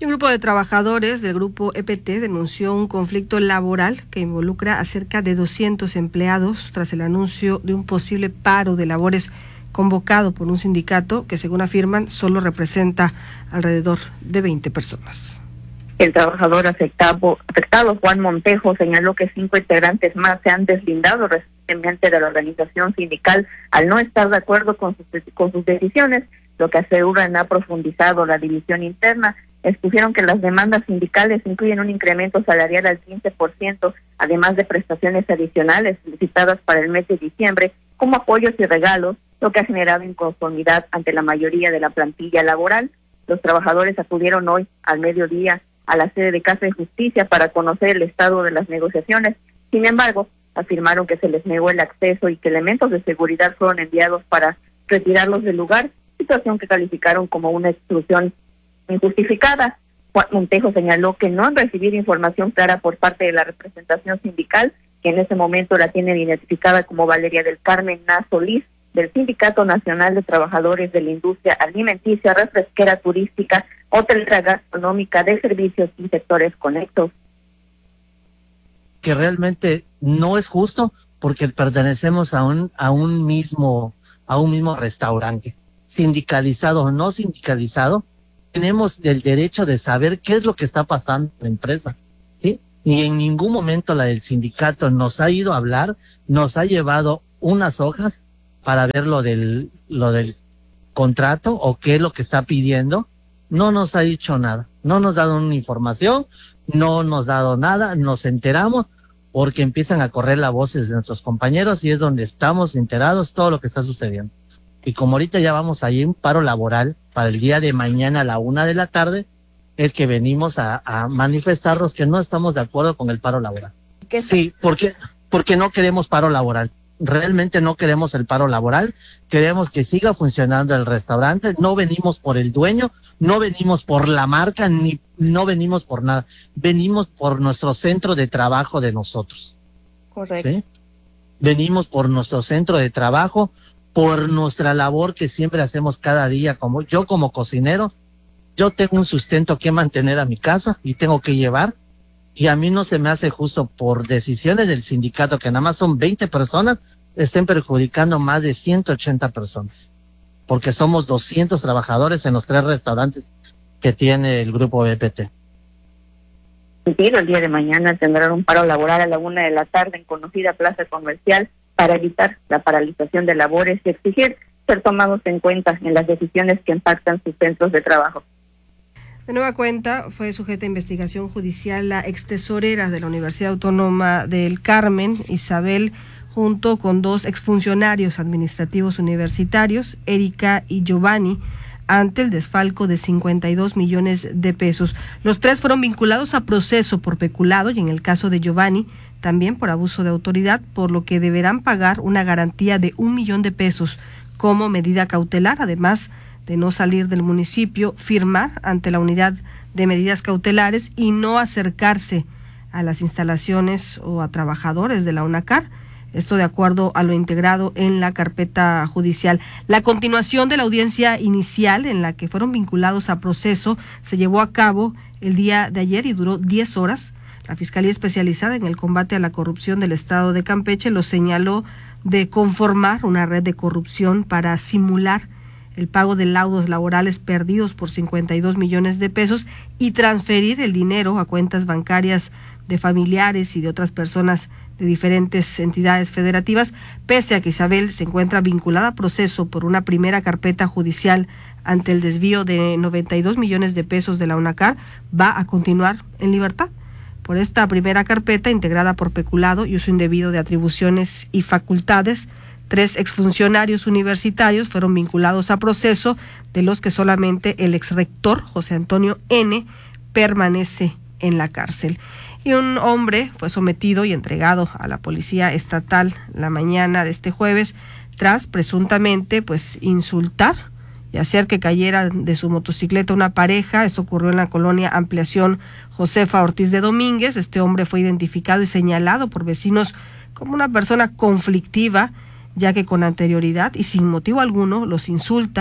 Un grupo de trabajadores del grupo EPT denunció un conflicto laboral que involucra a cerca de 200 empleados tras el anuncio de un posible paro de labores convocado por un sindicato que, según afirman, solo representa alrededor de 20 personas. El trabajador afectado, Juan Montejo, señaló que 5 integrantes más se han deslindado recientemente de la organización sindical al no estar de acuerdo con sus decisiones, lo que aseguran ha profundizado la división interna. Expusieron que las demandas sindicales incluyen un incremento salarial al 15%, además de prestaciones adicionales solicitadas para el mes de diciembre, como apoyos y regalos, lo que ha generado inconformidad ante la mayoría de la plantilla laboral. Los trabajadores acudieron hoy al mediodía a la sede de Casa de Justicia para conocer el estado de las negociaciones. Sin embargo, afirmaron que se les negó el acceso y que elementos de seguridad fueron enviados para retirarlos del lugar, situación que calificaron como una exclusión injustificada. Juan Montejo señaló que no han recibido información clara por parte de la representación sindical, que en ese momento la tienen identificada como Valeria del Carmen Ná Solís, del Sindicato Nacional de Trabajadores de la Industria Alimenticia, Refresquera, Turística, Hotelera, Gastronómica, de Servicios y Sectores Conexos. Que realmente no es justo porque pertenecemos a un mismo restaurante, sindicalizado o no sindicalizado. Tenemos el derecho de saber qué es lo que está pasando en la empresa, ¿sí? Y en ningún momento la del sindicato nos ha ido a hablar, nos ha llevado unas hojas para ver lo del contrato o qué es lo que está pidiendo. No nos ha dicho nada, no nos ha dado una información, no nos ha dado nada, nos enteramos porque empiezan a correr las voces de nuestros compañeros y es donde estamos enterados todo lo que está sucediendo. Y como ahorita ya vamos a ir un paro laboral para el día de mañana a la 1:00 p.m, es que venimos a manifestarnos que no estamos de acuerdo con el paro laboral. Sí, porque no queremos paro laboral. Realmente no queremos el paro laboral, queremos que siga funcionando el restaurante, no venimos por el dueño, no venimos por la marca, ni no venimos por nada, venimos por nuestro centro de trabajo de nosotros. Correcto. ¿Sí? Venimos por nuestro centro de trabajo, por nuestra labor que siempre hacemos cada día. Como cocinero, yo tengo un sustento que mantener a mi casa y tengo que llevar, y a mí no se me hace justo por decisiones del sindicato que nada más son 20 personas, estén perjudicando más de 180 personas, porque somos 200 trabajadores en los 3 restaurantes que tiene el grupo EPT. El día de mañana tendrán un paro laboral a la 1:00 p.m. en conocida plaza comercial para evitar la paralización de labores y exigir ser tomados en cuenta en las decisiones que impactan sus centros de trabajo. De nueva cuenta, fue sujeta a investigación judicial la extesorera de la Universidad Autónoma del Carmen, Isabel, junto con 2 exfuncionarios administrativos universitarios, Erika y Giovanni, ante el desfalco de 52 millones de pesos. Los 3 fueron vinculados a proceso por peculado y en el caso de Giovanni, también por abuso de autoridad, por lo que deberán pagar una garantía de 1 millón de pesos como medida cautelar, además de no salir del municipio, firmar ante la unidad de medidas cautelares y no acercarse a las instalaciones o a trabajadores de la UNACAR. Esto de acuerdo a lo integrado en la carpeta judicial. La continuación de la audiencia inicial en la que fueron vinculados a proceso se llevó a cabo el día de ayer y duró 10 horas. La Fiscalía Especializada en el Combate a la Corrupción del Estado de Campeche lo señaló de conformar una red de corrupción para simular el pago de laudos laborales perdidos por 52 millones de pesos y transferir el dinero a cuentas bancarias de familiares y de otras personas de diferentes entidades federativas, pese a que Isabel se encuentra vinculada a proceso por una primera carpeta judicial ante el desvío de 92 millones de pesos de la UNACAR, va a continuar en libertad. Por esta primera carpeta, integrada por peculado y uso indebido de atribuciones y facultades, 3 exfuncionarios universitarios fueron vinculados a proceso, de los que solamente el exrector, José Antonio N., permanece en la cárcel. Y un hombre fue sometido y entregado a la Policía Estatal la mañana de este jueves, tras presuntamente insultar y hacer que cayera de su motocicleta una pareja. Esto ocurrió en la colonia Ampliación Josefa Ortiz de Domínguez. Este hombre fue identificado y señalado por vecinos como una persona conflictiva, ya que con anterioridad y sin motivo alguno los insulta,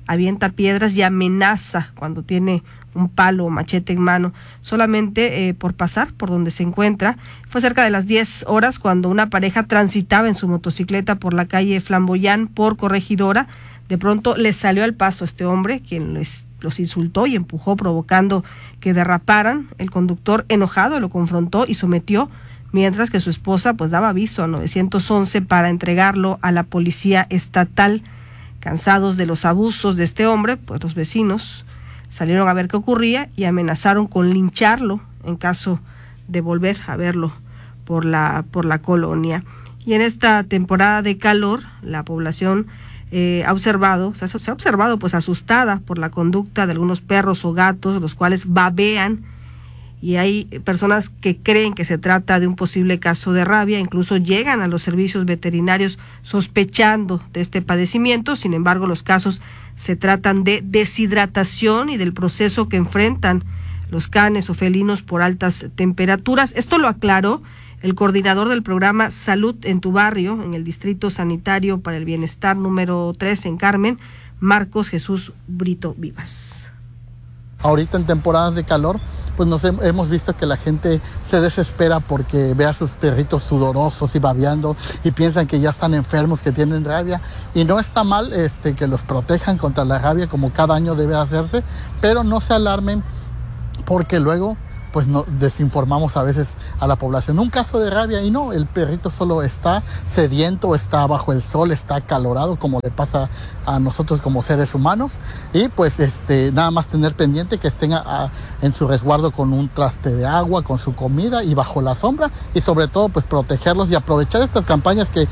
avienta piedras y amenaza cuando tiene un palo o machete en mano, solamente por pasar por donde se encuentra. Fue cerca de las 10 horas cuando una pareja transitaba en su motocicleta por la calle Flamboyán por Corregidora. De pronto les salió al paso este hombre, quien los insultó y empujó, provocando que derraparan. El conductor, enojado, lo confrontó y sometió, mientras que su esposa pues daba aviso a 911 para entregarlo a la policía estatal. Cansados de los abusos de este hombre, pues los vecinos salieron a ver qué ocurría y amenazaron con lincharlo en caso de volver a verlo por la colonia. Y en esta temporada de calor, la población se ha observado pues asustada por la conducta de algunos perros o gatos, los cuales babean, y hay personas que creen que se trata de un posible caso de rabia, incluso llegan a los servicios veterinarios sospechando de este padecimiento. Sin embargo, los casos se tratan de deshidratación y del proceso que enfrentan los canes o felinos por altas temperaturas. Esto lo aclaró el coordinador del programa Salud en tu Barrio, en el Distrito Sanitario para el Bienestar número 3 en Carmen, Marcos Jesús Brito Vivas. Ahorita en temporadas de calor, pues hemos visto que la gente se desespera porque ve a sus perritos sudorosos y babeando y piensan que ya están enfermos, que tienen rabia, y no está mal que los protejan contra la rabia como cada año debe hacerse, pero no se alarmen porque luego pues no desinformamos a veces a la población. Un caso de rabia, y no, el perrito solo está sediento, está bajo el sol, está acalorado, como le pasa a nosotros como seres humanos, y pues nada más tener pendiente que estén en su resguardo con un traste de agua, con su comida y bajo la sombra, y sobre todo pues protegerlos y aprovechar estas campañas que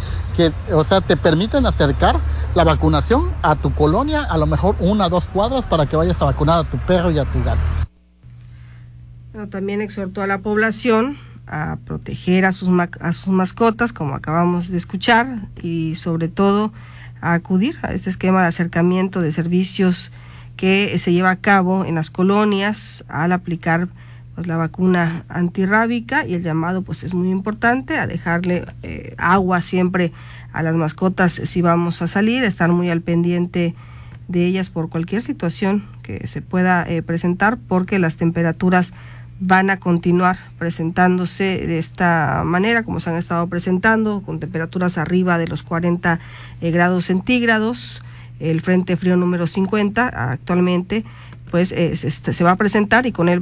te permiten acercar la vacunación a tu colonia, a lo mejor 1 o 2 cuadras, para que vayas a vacunar a tu perro y a tu gato. Pero también exhortó a la población a proteger a sus mascotas, como acabamos de escuchar, y sobre todo a acudir a este esquema de acercamiento de servicios que se lleva a cabo en las colonias al aplicar pues la vacuna antirrábica. Y el llamado pues es muy importante a dejarle agua siempre a las mascotas si vamos a salir, estar muy al pendiente de ellas por cualquier situación que se pueda presentar, porque las temperaturas van a continuar presentándose de esta manera como se han estado presentando, con temperaturas arriba de los 40 grados centígrados. El Frente Frío número 50 actualmente pues se va a presentar, y con él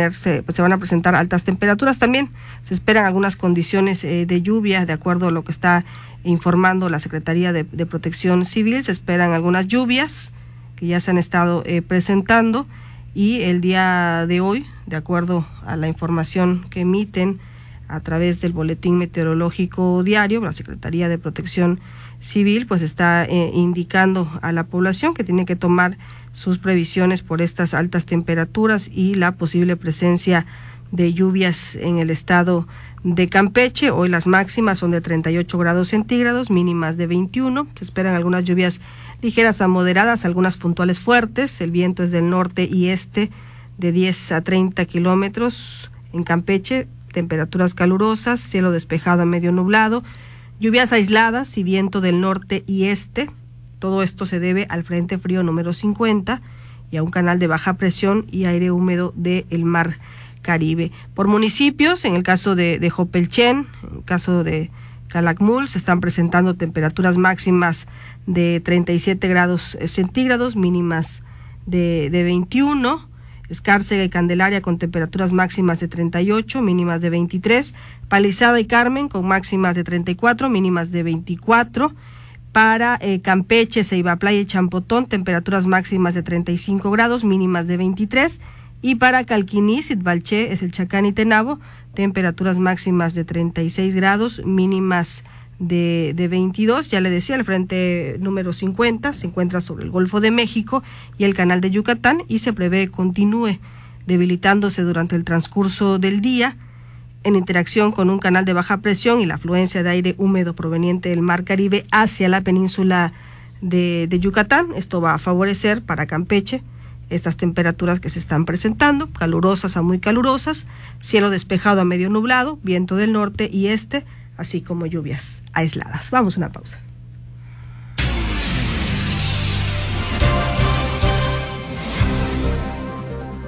se van a presentar altas temperaturas. También se esperan algunas condiciones de lluvia, de acuerdo a lo que está informando la Secretaría de Protección Civil. Se esperan algunas lluvias que ya se han estado presentando, y el día de hoy, de acuerdo a la información que emiten a través del Boletín Meteorológico Diario, la Secretaría de Protección Civil pues está indicando a la población que tiene que tomar sus previsiones por estas altas temperaturas y la posible presencia de lluvias en el estado de Campeche. Hoy las máximas son de 38 grados centígrados, mínimas de 21. Se esperan algunas lluvias ligeras a moderadas, algunas puntuales fuertes. El viento es del norte y este de 10 a 30 kilómetros. En Campeche, temperaturas calurosas, cielo despejado a medio nublado, lluvias aisladas y viento del norte y este. Todo esto se debe al Frente Frío número 50 y a un canal de baja presión y aire húmedo del Mar Caribe. Por municipios, en el caso de Jopelchen, en el caso de Calakmul, se están presentando temperaturas máximas de 37 grados centígrados, mínimas de 21. Escárcega y Candelaria con temperaturas máximas de 38, mínimas de 23. Palizada y Carmen con máximas de 34, mínimas de 24. Para Campeche, Ceiba Playa y Champotón, temperaturas máximas de 35 grados, mínimas de 23. Y para Calquiní, Sitbalché, Eselchacán y Tenabo, temperaturas máximas de 36 grados, mínimas de 22. Ya le decía, el frente número 50 se encuentra sobre el Golfo de México y el Canal de Yucatán, y se prevé continúe debilitándose durante el transcurso del día en interacción con un canal de baja presión y la afluencia de aire húmedo proveniente del Mar Caribe hacia la península de Yucatán. Esto va a favorecer para Campeche estas temperaturas que se están presentando, calurosas a muy calurosas, cielo despejado a medio nublado, viento del norte y este, así como lluvias aisladas. Vamos a una pausa.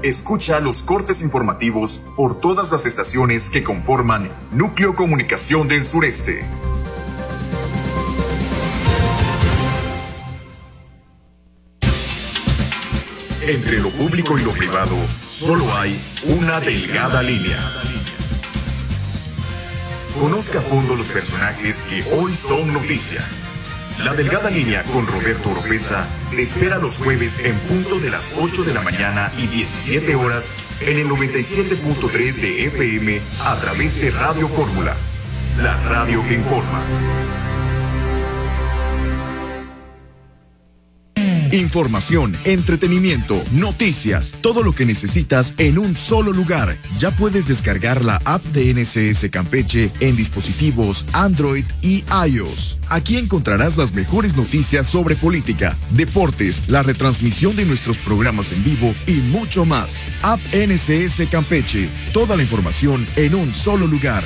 Escucha los cortes informativos por todas las estaciones que conforman Núcleo Comunicación del Sureste. Entre lo público y lo privado, solo hay una delgada línea. Conozca a fondo los personajes que hoy son noticia. La delgada línea con Roberto Oropeza te espera los jueves en punto de las 8 de la mañana y 17 horas en el 97.3 de FM a través de Radio Fórmula, la radio que informa. Información, entretenimiento, noticias, todo lo que necesitas en un solo lugar. Ya puedes descargar la app de NSS Campeche en dispositivos Android y iOS. Aquí encontrarás las mejores noticias sobre política, deportes, la retransmisión de nuestros programas en vivo y mucho más. App NSS Campeche, toda la información en un solo lugar.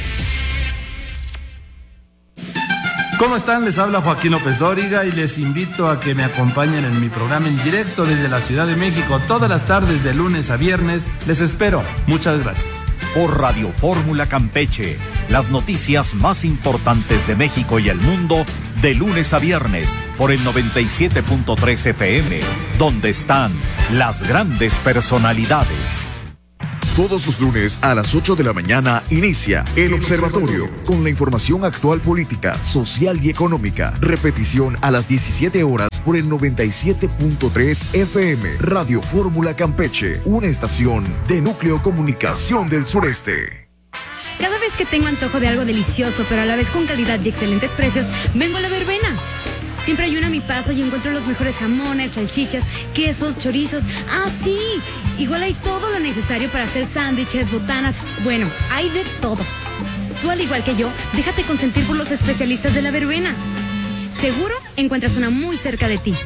¿Cómo están? Les habla Joaquín López Dóriga y les invito a que me acompañen en mi programa en directo desde la Ciudad de México todas las tardes de lunes a viernes. Les espero. Muchas gracias. Por Radio Fórmula Campeche, las noticias más importantes de México y el mundo de lunes a viernes por el 97.3 FM, donde están las grandes personalidades. Todos los lunes a las 8 de la mañana inicia El Observatorio con la información actual política, social y económica. Repetición a las 17 horas por el 97.3 FM. Radio Fórmula Campeche, una estación de Núcleo Comunicación del Sureste. Cada vez que tengo antojo de algo delicioso, pero a la vez con calidad y excelentes precios, vengo a La Verbena. Siempre hay una a mi paso y encuentro los mejores jamones, salchichas, quesos, chorizos. ¡Ah, sí! Igual hay todo lo necesario para hacer sándwiches, botanas. Bueno, hay de todo. Tú, al igual que yo, déjate consentir por los especialistas de La Verbena. Seguro encuentras una muy cerca de ti.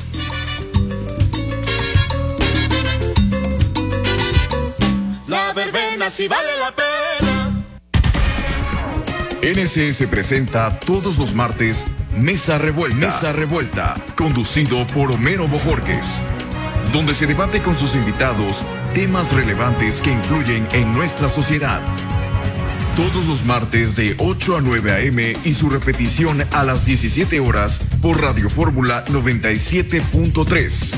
La Verbena sí vale la pena. NSS presenta todos los martes Mesa Revuelta, conducido por Homero Bojorquez, donde se debate con sus invitados temas relevantes que influyen en nuestra sociedad. Todos los martes de 8 a 9 a.m. y su repetición a las 17 horas por Radio Fórmula 97.3.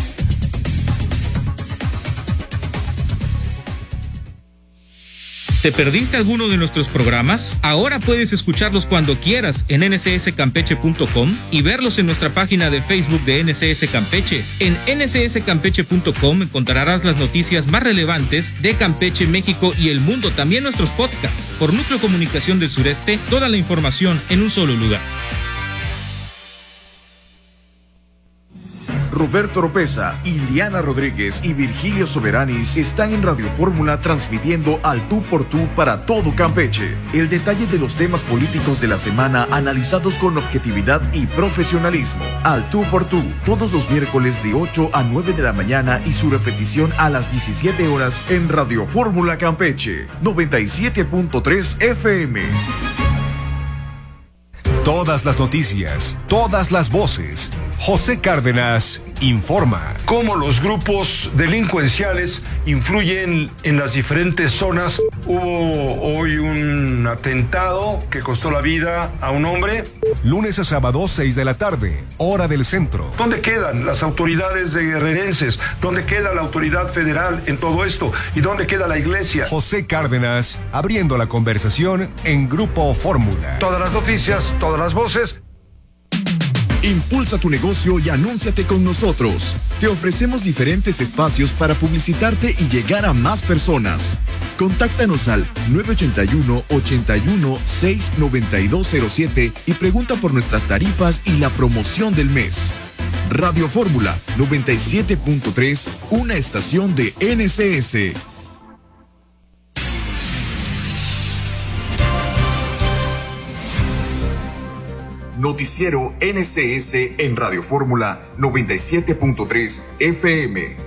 ¿Te perdiste alguno de nuestros programas? Ahora puedes escucharlos cuando quieras en nsscampeche.com y verlos en nuestra página de Facebook de NSS Campeche. En nsscampeche.com encontrarás las noticias más relevantes de Campeche, México y el mundo. También nuestros podcasts. Por Núcleo Comunicación del Sureste, toda la información en un solo lugar. Roberto Oropeza, Iliana Rodríguez y Virgilio Soberanis están en Radio Fórmula transmitiendo al tú por tú para todo Campeche. El detalle de los temas políticos de la semana analizados con objetividad y profesionalismo. Al tú por tú, todos los miércoles de 8 a 9 de la mañana y su repetición a las 17 horas en Radio Fórmula Campeche, 97.3 FM. Todas las noticias, todas las voces. José Cárdenas informa. Cómo los grupos delincuenciales influyen en las diferentes zonas. Hubo hoy un atentado que costó la vida a un hombre. Lunes a sábado, 6 de la tarde, hora del centro. ¿Dónde quedan las autoridades guerrerenses? ¿Dónde queda la autoridad federal en todo esto? ¿Y dónde queda la iglesia? José Cárdenas, abriendo la conversación en Grupo Fórmula. Todas las noticias, todas las voces. Impulsa tu negocio y anúnciate con nosotros. Te ofrecemos diferentes espacios para publicitarte y llegar a más personas. Contáctanos al 981-81-69207 y pregunta por nuestras tarifas y la promoción del mes. Radio Fórmula 97.3, una estación de NSS. Noticiero NSS en Radio Fórmula 97.3 FM.